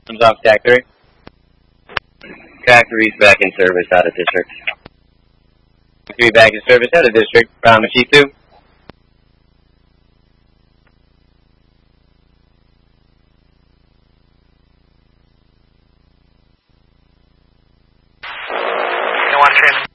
Comes off Stack 3. Stack 3's back in service out of district. 3 back in service out of district. Brahma Chief 2. One trim.